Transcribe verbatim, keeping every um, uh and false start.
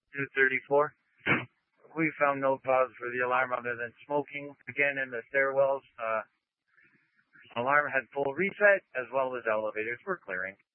two thirty-four. We found no cause for the alarm other than smoking. Again, in the stairwells, uh, alarm had full reset as well as elevators were clearing.